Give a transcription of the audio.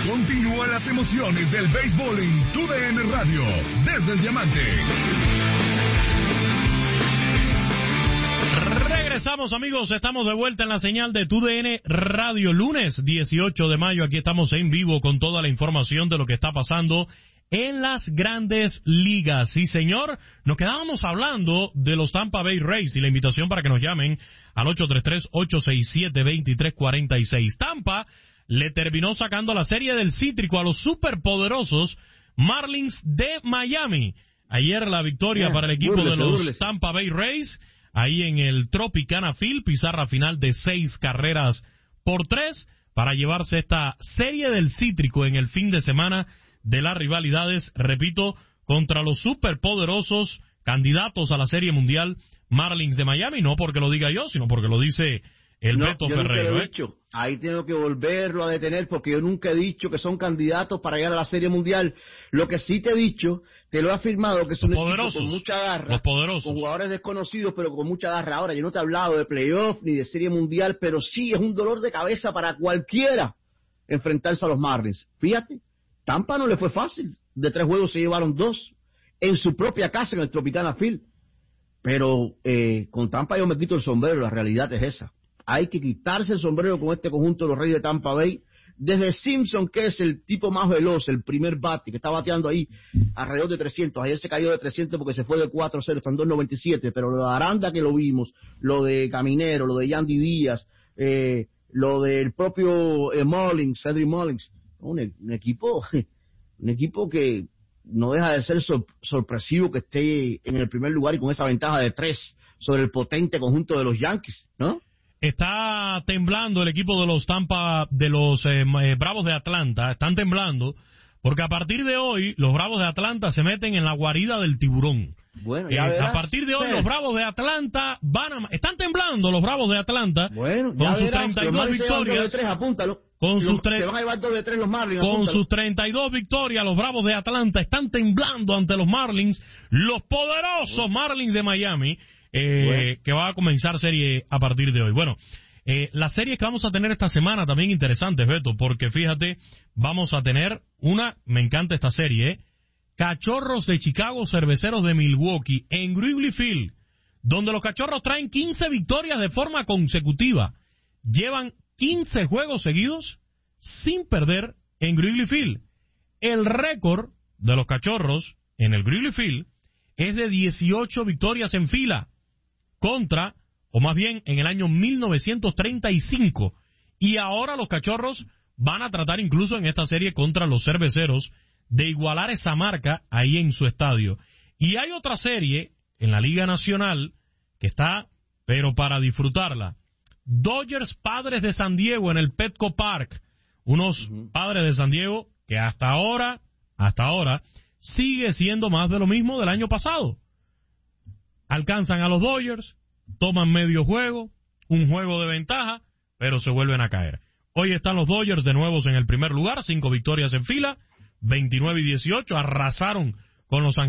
Continúa las emociones del béisbol en TUDN Radio, desde el Diamante. Regresamos, amigos, estamos de vuelta en la señal de TUDN Radio, lunes 18 de mayo, aquí estamos en vivo con toda la información de lo que está pasando en las grandes ligas. Sí, señor, nos quedábamos hablando de los Tampa Bay Rays y la invitación para que nos llamen al 833-867-2346. Tampa le terminó sacando la serie del cítrico a los superpoderosos Marlins de Miami. Ayer la victoria para el equipo de los Tampa Bay Rays, ahí en el Tropicana Field, pizarra final de 6-3 para llevarse esta serie del cítrico en el fin de semana de las rivalidades, repito, contra los superpoderosos candidatos a la Serie Mundial Marlins de Miami, no porque lo diga yo, sino porque lo dice el Beto Ferreiro. Ahí tengo que volverlo a detener porque yo nunca he dicho que son candidatos para llegar a la Serie Mundial. Lo que sí te he dicho, te lo he afirmado, que son equipos con mucha garra, los poderosos, con jugadores desconocidos pero con mucha garra. Ahora, yo no te he hablado de playoff ni de Serie Mundial, pero sí es un dolor de cabeza para cualquiera enfrentarse a los Marlins. Fíjate, Tampa no le fue fácil. De 3 juegos se llevaron 2 en su propia casa en el Tropicana Field. Pero con Tampa yo me quito el sombrero, la realidad es esa. Hay que quitarse el sombrero con este conjunto de los Reyes de Tampa Bay. Desde Simpson, que es el tipo más veloz, el primer bate, que está bateando ahí alrededor de 300. Ayer se cayó de 300 porque se fue de 4-0, están 2.97. Pero lo de Aranda que lo vimos, lo de Caminero, lo de Yandy Díaz, lo del propio Mullins, Cedric Mullins. Un equipo que no deja de ser sorpresivo que esté en el primer lugar y con esa ventaja de 3 sobre el potente conjunto de los Yankees, ¿no? Está temblando el equipo de los Bravos de Atlanta, están temblando, porque a partir de hoy los Bravos de Atlanta se meten en la guarida del tiburón. Bueno, ya verás. A partir de hoy los Bravos de Atlanta están temblando los Bravos de Atlanta, bueno, con sus 32 victorias. Se van a llevar 2 de 3 los Marlins. Con sus 32 victorias, los Bravos de Atlanta están temblando ante los Marlins, los poderosos Marlins de Miami, que va a comenzar serie a partir de hoy. Bueno, las series que vamos a tener esta semana también interesantes, Beto, porque fíjate, vamos a tener me encanta esta serie, Cachorros de Chicago, Cerveceros de Milwaukee, en Wrigley Field, donde los Cachorros traen 15 victorias de forma consecutiva. Llevan 15 juegos seguidos sin perder en Wrigley Field. El récord de los Cachorros en el Wrigley Field es de 18 victorias en fila, o más bien en el año 1935. Y ahora los Cachorros van a tratar incluso en esta serie contra los Cerveceros de igualar esa marca ahí en su estadio. Y hay otra serie en la Liga Nacional que está, pero para disfrutarla. Dodgers Padres de San Diego en el Petco Park. Unos Padres de San Diego que hasta ahora, sigue siendo más de lo mismo del año pasado. Alcanzan a los Dodgers, toman medio juego, un juego de ventaja, pero se vuelven a caer. Hoy están los Dodgers de nuevo en el primer lugar, 5 victorias en fila, 29-18, arrasaron con los